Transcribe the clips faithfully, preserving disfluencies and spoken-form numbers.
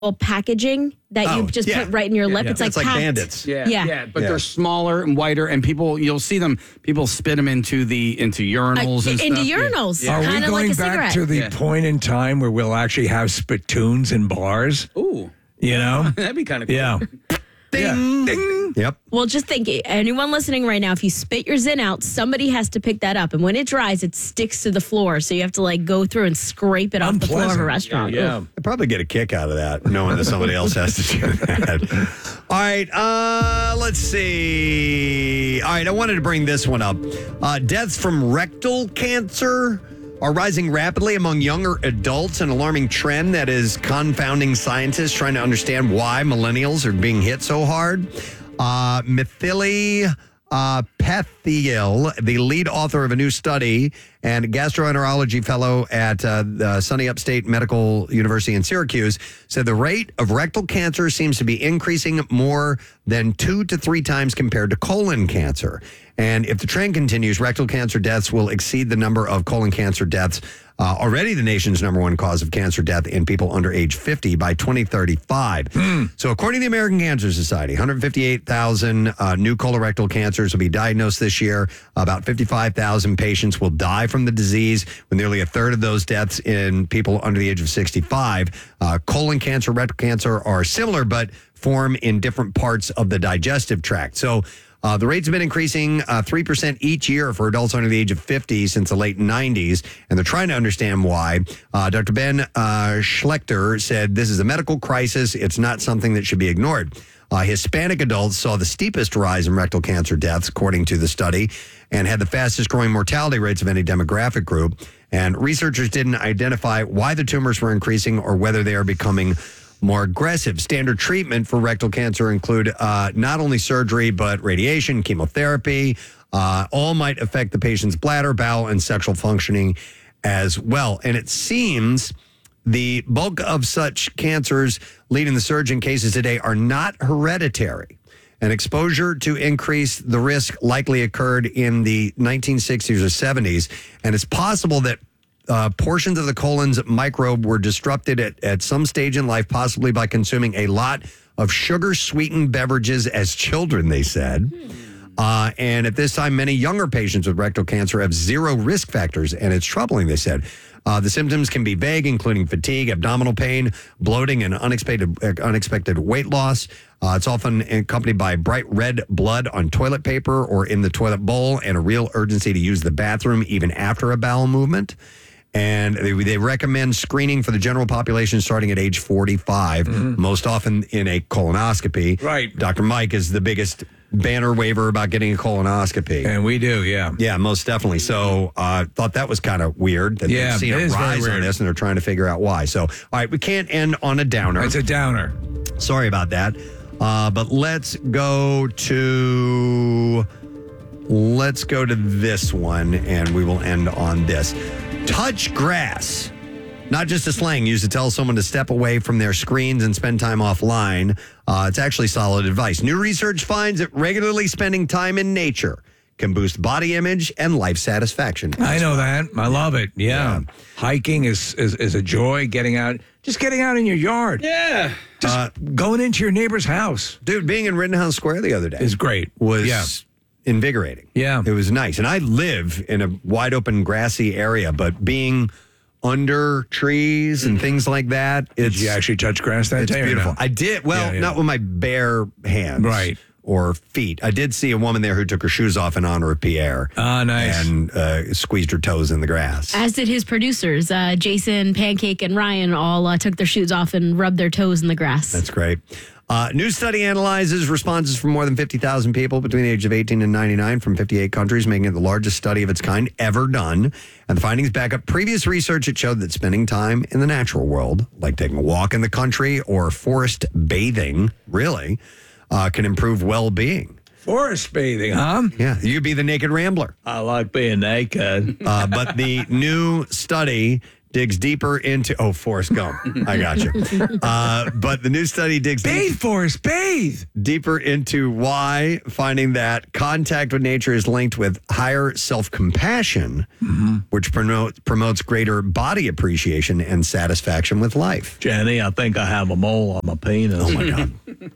packaging that Oh, you just yeah. put right in your Yeah, lip. yeah. It's like It's like packed. Bandits. Yeah, Yeah. yeah, but Yeah. they're smaller and whiter, and people you'll see them. People spit them into the into urinals Uh, and into stuff. urinals. Yeah. Are we Kind of going like a back cigarette. to the Yeah. point in time where we'll actually have spittoons in bars? Ooh, You know? that'd be kind of cool. Yeah. Ding. Ding. Yep. Well, just think, anyone listening right now, if you spit your Zin out, somebody has to pick that up. And when it dries, it sticks to the floor. So you have to like go through and scrape it off the floor of a Unpleasant. restaurant. Yeah. Oof. I probably get a kick out of that, knowing that somebody else has to do that. All right, uh, let's see. All right, I wanted to bring this one up. Uh, deaths from rectal cancer are rising rapidly among younger adults, an alarming trend that is confounding scientists trying to understand why millennials are being hit so hard. Uh, Mithili uh, Pethiel, the lead author of a new study and gastroenterology fellow at uh, the Sunny Upstate Medical University in Syracuse, said the rate of rectal cancer seems to be increasing more than two to three times compared to colon cancer. And if the trend continues, rectal cancer deaths will exceed the number of colon cancer deaths, uh, already the nation's number one cause of cancer death in people under age fifty by twenty thirty-five. So according to the American Cancer Society, one hundred fifty-eight thousand uh, new colorectal cancers will be diagnosed this year. About fifty-five thousand patients will die from the disease, with nearly a third of those deaths in people under the age of sixty-five. Uh, colon cancer, rectal cancer are similar, but form in different parts of the digestive tract. So Uh, the rates have been increasing uh, three percent each year for adults under the age of fifty since the late nineties, and they're trying to understand why. Uh, Doctor Ben uh, Schlechter said this is a medical crisis. It's not something that should be ignored. Uh, Hispanic adults saw the steepest rise in rectal cancer deaths, according to the study, and had the fastest growing mortality rates of any demographic group. And researchers didn't identify why the tumors were increasing or whether they are becoming more aggressive. Standard treatment for rectal cancer include uh, not only surgery, but radiation, chemotherapy. Uh, all might affect the patient's bladder, bowel, and sexual functioning as well. And it seems the bulk of such cancers leading the surge in cases today are not hereditary. And exposure to increase the risk likely occurred in the nineteen sixties or seventies. And it's possible that Uh, portions of the colon's microbe were disrupted at, at some stage in life, possibly by consuming a lot of sugar-sweetened beverages as children, they said. Uh, and at this time, many younger patients with rectal cancer have zero risk factors, and it's troubling, they said. Uh, the symptoms can be vague, including fatigue, abdominal pain, bloating, and unexpected, uh, unexpected weight loss. Uh, it's often accompanied by bright red blood on toilet paper or in the toilet bowl and a real urgency to use the bathroom even after a bowel movement. And they, they recommend screening for the general population starting at age forty-five, most often in a colonoscopy. Right. Doctor Mike is the biggest banner waver about getting a colonoscopy. And we do, yeah. Yeah, most definitely. So I uh, thought that was kind of weird that Yeah, they've seen it a is very rise on weird. this and they're trying to figure out why. So, all right, we can't end on a downer. It's a downer. Sorry about that. Uh, but let's go to let's go to this one, and we will end on this. Touch grass. Not just a slang used to tell someone to step away from their screens and spend time offline. Uh, it's actually solid advice. New research finds that regularly spending time in nature can boost body image and life satisfaction. I know that. I love it. Yeah. Yeah. Hiking is, is is a joy. Getting out, just getting out in your yard. Yeah. Just Uh, going into your neighbor's house Dude, being in Rittenhouse Square the other day is great. was Yeah. invigorating. Yeah. It was nice. And I live in a wide open grassy area, but being under trees and things like that, it's, Did you actually touch grass that it's day? or beautiful. no? I did. Well, Yeah, yeah. not with my bare hands. Right. Or feet. I did see a woman there who took her shoes off in honor of Pierre. Ah, nice. And uh, squeezed her toes in the grass. As did his producers, uh, Jason, Pancake, and Ryan, all uh, took their shoes off and rubbed their toes in the grass. That's great. Uh, new study analyzes responses from more than fifty thousand people between the age of eighteen and ninety-nine from fifty-eight countries, making it the largest study of its kind ever done. And the findings back up previous research that showed that spending time in the natural world, like taking a walk in the country or forest bathing, really, uh, can improve well-being. Forest bathing, huh? Yeah, you'd be the naked rambler. I like being naked. Uh, but the new study digs deeper into, oh, Forrest Gump. I got you. Uh, but the new study digs Bathe, deep, Forrest, bathe. deeper into why, finding that contact with nature is linked with higher self-compassion, mm-hmm. which promote, promotes greater body appreciation and satisfaction with life. Jenny, I think I have a mole on my penis. Oh, my God.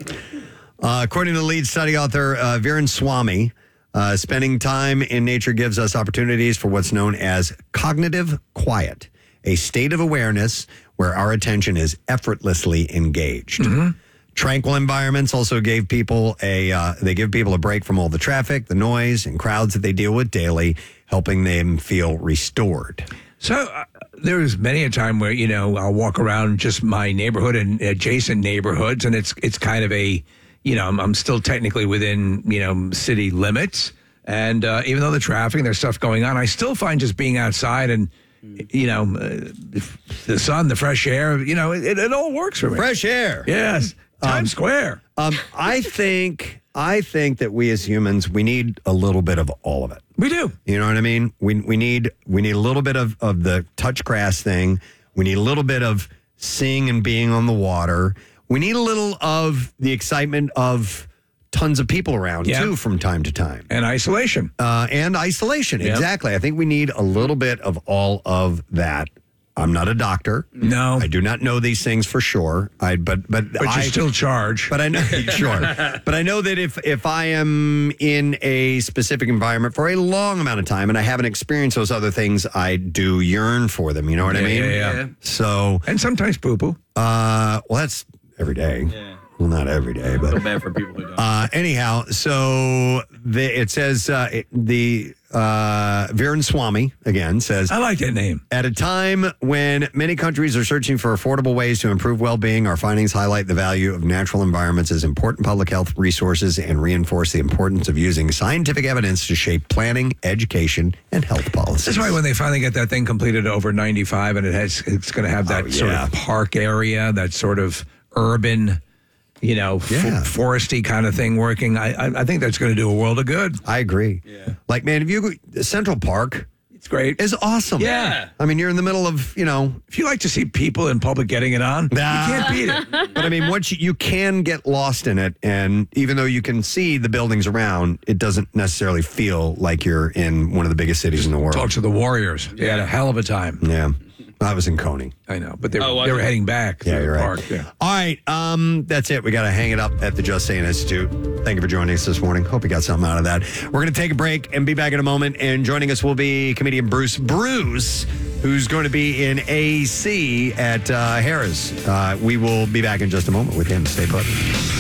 uh, according to the lead study author, uh, Viren Swamy, uh, spending time in nature gives us opportunities for what's known as cognitive quiet, a state of awareness where our attention is effortlessly engaged. Mm-hmm. Tranquil environments also gave people a uh, they give people a break from all the traffic, the noise, and crowds that they deal with daily, helping them feel restored. So uh, there is many a time where, you know, I'll walk around just my neighborhood and adjacent neighborhoods, and it's it's kind of a, you know, I'm, I'm still technically within, you know, city limits. And uh, even though the traffic and there's stuff going on, I still find just being outside and, you know, uh, the sun, the fresh air, you know, it, it all works for me. Fresh air. Yes. Times Um, Square. Um, I think I think that we as humans, we need a little bit of all of it. We do. You know what I mean? We we need we need a little bit of, of the touch grass thing. We need a little bit of seeing and being on the water. We need a little of the excitement of tons of people around, yeah. too, from time to time. And isolation. Uh, and isolation, Yep. exactly. I think we need a little bit of all of that. I'm not a doctor. No. I do not know these things for sure. I but but But I you still charge. But I know sure. But I know that if if I am in a specific environment for a long amount of time and I haven't experienced those other things, I do yearn for them. You know what I Yeah, mean? yeah, yeah. So And sometimes poo-poo. uh well that's every day. Yeah. Well, not every day, but Feel bad for people who don't. uh, anyhow, so the, it says uh, it, the uh, Viren Swamy, again, says, I like that name. at a time when many countries are searching for affordable ways to improve well-being, our findings highlight the value of natural environments as important public health resources and reinforce the importance of using scientific evidence to shape planning, education, and health policies. That's why when they finally get that thing completed over ninety-five and it has, it's going to have that Oh, sort yeah. of park area, that sort of urban, you know, f- Yeah. foresty kind of thing working. I, I, I think that's going to do a world of good. I agree. Yeah. Like, man, if you go, Central Park It's great. is awesome. Yeah. I mean, you're in the middle of, you know, If you like to see people in public getting it on, Nah. you can't beat it. but I mean, once you, you can get lost in it, and even though you can see the buildings around, it doesn't necessarily feel like you're in one of the biggest cities in the world. Talk to the Warriors. They had a hell of a time. Yeah, I was in Coney. I know, but they were, Oh, was they were it? heading back Yeah, to you're the right. park. Yeah. All right, um, that's it. We got to hang it up at the Just Saying Institute. Thank you for joining us this morning. Hope you got something out of that. We're going to take a break and be back in a moment. And joining us will be comedian Bruce Bruce, who's going to be in A C at uh, Harrah's. Uh, we will be back in just a moment with him. Stay put.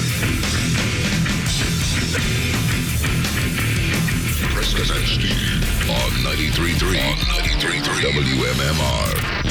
Preston and Steve on ninety-three point three. On ninety-three point three W M M R.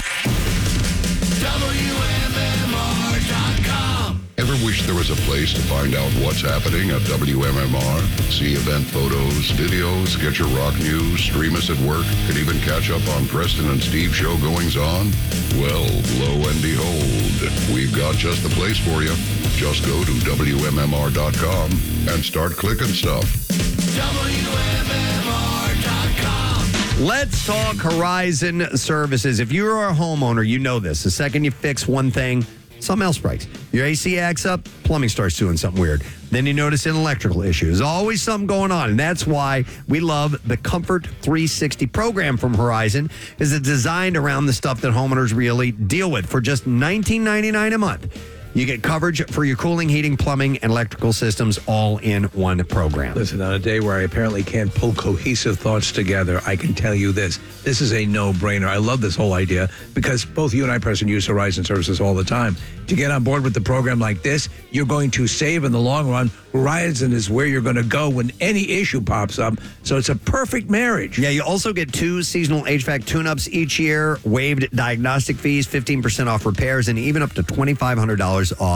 W M M R dot com. Ever wish there was a place to find out what's happening at W M M R? See event photos, videos, get your rock news, stream us at work, and even catch up on Preston and Steve show goings on? Well, lo and behold, we've got just the place for you. Just go to W M M R dot com and start clicking stuff. W M M R dot com. Let's talk Horizon Services. If you're a homeowner, you know this. The second you fix one thing, something else breaks. Your A C acts up, plumbing starts doing something weird. Then you notice an electrical issue. There's always something going on, and that's why we love the Comfort three sixty program from Horizon. Is it designed around the stuff that homeowners really deal with for just nineteen ninety-nine a month. You get coverage for your cooling, heating, plumbing, and electrical systems all in one program. Listen, on a day where I apparently can't pull cohesive thoughts together, I can tell you this. This is a no-brainer. I love this whole idea because both you and I, Preston, use Horizon Services all the time. To get on board with the program like this, you're going to save in the long run. Horizon is where you're going to go when any issue pops up. So it's a perfect marriage. Yeah, you also get two seasonal H V A C tune-ups each year, waived diagnostic fees, fifteen percent off repairs, and even up to twenty-five hundred dollars off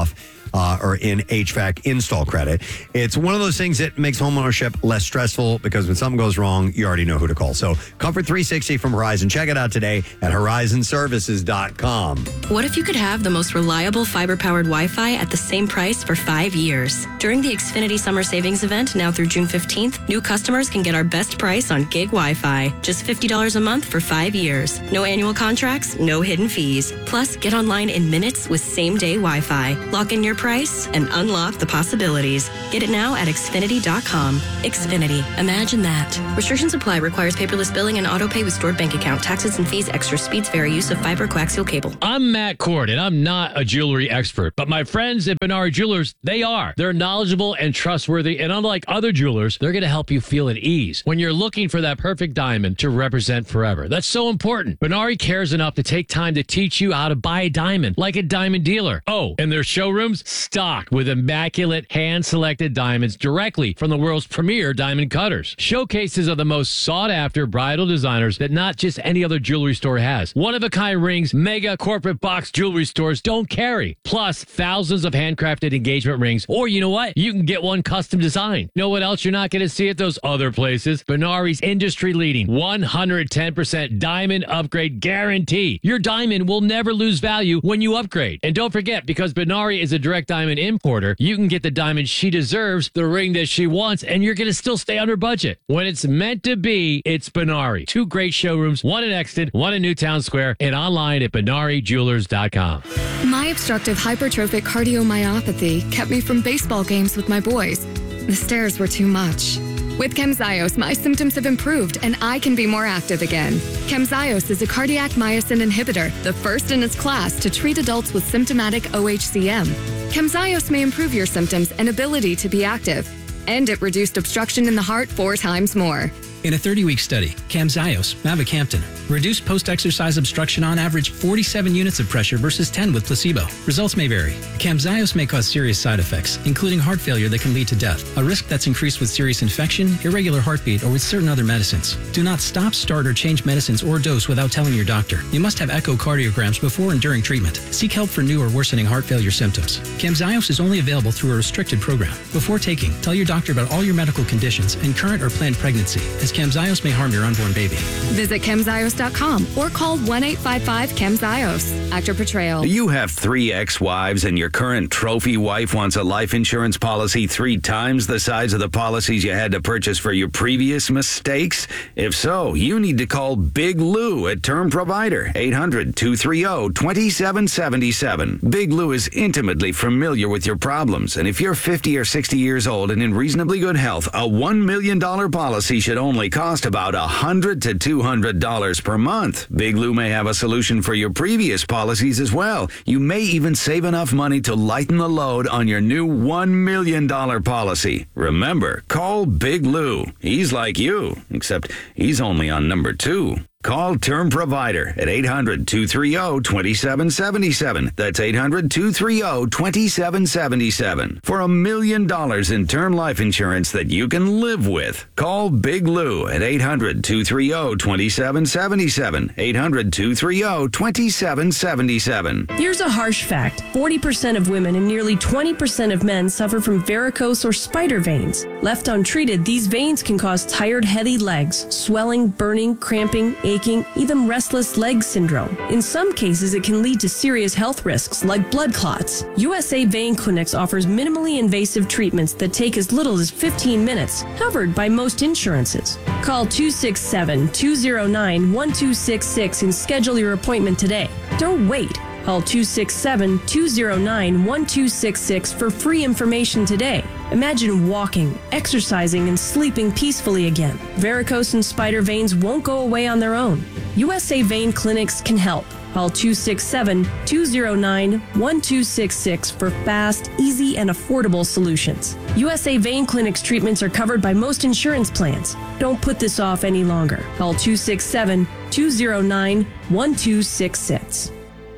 uh, or in H V A C install credit. It's one of those things that makes homeownership less stressful because when something goes wrong, you already know who to call. So Comfort three sixty from Horizon. Check it out today at horizon services dot com. What if you could have the most reliable fiber-powered Wi-Fi at the same price for five years? During the Xfinity Summer Savings Event, now through June fifteenth, new customers can get our best price on gig Wi-Fi. Just fifty dollars a month for five years. No annual contracts, no hidden fees. Plus, get online in minutes with same-day Wi-Fi. Lock in your price and unlock the possibilities. Get it now at xfinity dot com. Xfinity. Imagine that. Restrictions apply. Requires paperless billing and auto-pay with stored bank account. Taxes and fees. Extra speeds vary. Use of fiber coaxial cable. I'm Matt Cord, and I'm not a jewelry expert, but my friends at Benari Jewelers, they are. They're knowledgeable and trustworthy, and unlike other jewelers, they're going to help you feel at ease when you're looking for that perfect diamond to represent forever. That's so important. Benari cares enough to take time to teach you how to buy a diamond like a diamond dealer. Oh, and their showrooms stocked with immaculate hand-selected diamonds directly from the world's premier diamond cutters. Showcases of the most sought-after bridal designers that not just any other jewelry store has. One-of-a-kind rings mega corporate box jewelry stores don't carry. Plus, thousands of handcrafted engagement rings. Or you know what? You can get one custom design. Know what else you're not going to see at those other places? Benari's industry-leading one hundred ten percent diamond upgrade guarantee. Your diamond will never lose value when you upgrade. And don't forget, because Benari is a direct diamond importer, you can get the diamond she deserves, the ring that she wants, and you're going to still stay under budget. When it's meant to be, it's Benari. Two great showrooms, one in Exton, one in Newtown Square, and online at benari jewelers dot com. My obstructive hypertrophic cardiomyopathy kept me from baseball games with my boys. The stairs were too much. With Camzyos, my symptoms have improved and I can be more active again. Camzyos is a cardiac myosin inhibitor, the first in its class to treat adults with symptomatic O H C M. Camzyos may improve your symptoms and ability to be active, and it reduced obstruction in the heart four times more. In a thirty-week study, Camzyos, mavacamten, reduced post-exercise obstruction on average forty-seven units of pressure versus ten with placebo. Results may vary. Camzyos may cause serious side effects, including heart failure that can lead to death, a risk that's increased with serious infection, irregular heartbeat, or with certain other medicines. Do not stop, start, or change medicines or dose without telling your doctor. You must have echocardiograms before and during treatment. Seek help for new or worsening heart failure symptoms. Camzyos is only available through a restricted program. Before taking, tell your doctor about all your medical conditions and current or planned pregnancy, as Camzyos may harm your unborn baby. Visit camzyos dot com or call one eight five five camzyos. Actor portrayal. You have three ex-wives and your current trophy wife wants a life insurance policy three times the size of the policies you had to purchase for your previous mistakes? If so, you need to call Big Lou at Term Provider, eight hundred, two three zero, two seven seven seven. Big Lou is intimately familiar with your problems, and if you're fifty or sixty years old and in reasonably good health, a one million dollars policy should only cost about one hundred to two hundred dollars per month. Big Lou may have a solution for your previous policies as well. You may even save enough money to lighten the load on your new one million dollars policy. Remember, call Big Lou. He's like you, except he's only on number two. Call Term Provider at eight hundred, two three zero, two seven seven seven. That's eight hundred, two three zero, two seven seven seven. For a million dollars in term life insurance that you can live with. Call Big Lou at eight hundred, two three zero, two seven seven seven. eight hundred, two three zero, two seven seven seven. Here's a harsh fact. forty percent of women and nearly twenty percent of men suffer from varicose or spider veins. Left untreated, these veins can cause tired, heavy legs, swelling, burning, cramping, aching, even restless leg syndrome. In some cases, it can lead to serious health risks like blood clots. U S A Vein Clinics offers minimally invasive treatments that take as little as fifteen minutes, covered by most insurances. Call two six seven, two zero nine, one two six six and schedule your appointment today. Don't wait. Call two six seven, two zero nine, one two six six for free information today. Imagine walking, exercising, and sleeping peacefully again. Varicose and spider veins won't go away on their own. U S A Vein Clinics can help. Call two six seven, two zero nine, one two six six for fast, easy, and affordable solutions. U S A Vein Clinics treatments are covered by most insurance plans. Don't put this off any longer. Call two six seven, two zero nine, one two six six.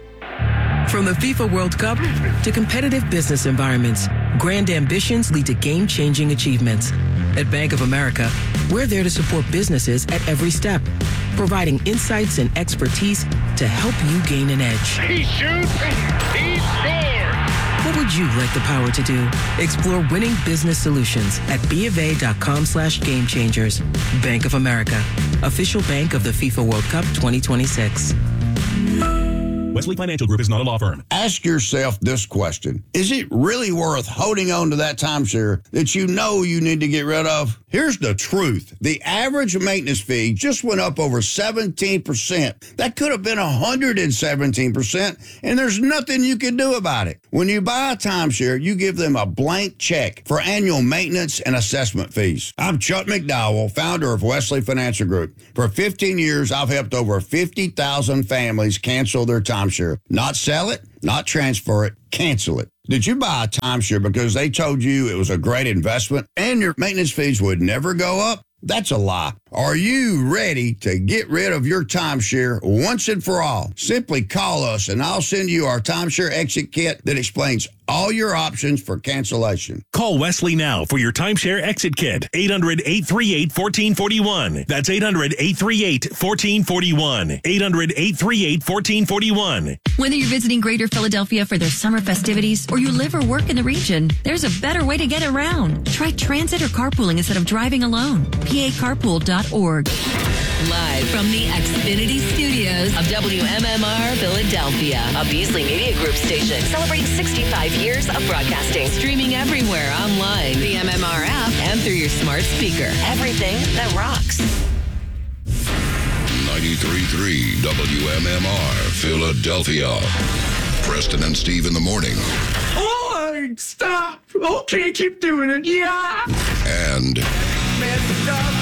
From the FIFA World Cup to competitive business environments, grand ambitions lead to game-changing achievements. At Bank of America, we're there to support businesses at every step, providing insights and expertise to help you gain an edge. He shoots, he scores! But would you like the power to do? Explore winning business solutions at bofa.com slash game changers. Bank of America, official bank of the FIFA World Cup twenty twenty-six. Wesley Financial Group is not a law firm. Ask yourself this question. Is it really worth holding on to that timeshare that you know you need to get rid of? Here's the truth. The average maintenance fee just went up over seventeen percent. That could have been one hundred seventeen percent, and there's nothing you can do about it. When you buy a timeshare, you give them a blank check for annual maintenance and assessment fees. I'm Chuck McDowell, founder of Wesley Financial Group. For fifteen years, I've helped over fifty thousand families cancel their timeshare. Not sell it, not transfer it, cancel it. Did you buy a timeshare because they told you it was a great investment and your maintenance fees would never go up? That's a lie. Are you ready to get rid of your timeshare once and for all? Simply call us and I'll send you our timeshare exit kit that explains all your options for cancellation. Call Wesley now for your timeshare exit kit. eight hundred, eight three eight, one four four one. That's eight hundred, eight three eight, one four four one. eight hundred, eight three eight, one four four one. Whether you're visiting Greater Philadelphia for their summer festivities or you live or work in the region, there's a better way to get around. Try transit or carpooling instead of driving alone. P A carpool dot org. Live from the Xfinity Studios of W M M R Philadelphia, a Beasley Media Group station celebrating sixty-five years of broadcasting. Streaming everywhere online, the M M R app, and through your smart speaker. Everything that rocks. ninety-three point three W M M R Philadelphia. Preston and Steve in the morning. Oh, stop. Okay, keep doing it. Yeah. And Messed up.